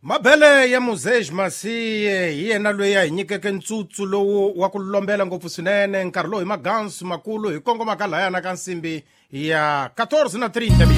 Mabele ya Moses Masiye hi yena loyi a hi nyikeke ntsutsu lowu wa ku lombela ngopfu swinene nkarhi lowu hi magansu makulu hi kongomaka layana ka nsimbi ya 14:30